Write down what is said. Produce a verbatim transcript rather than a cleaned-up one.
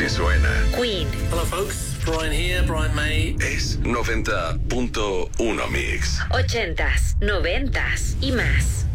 así suena. Queen. Hello folks, Brian here, Brian May. Es noventa punto uno Mix. Ochentas, noventas y más.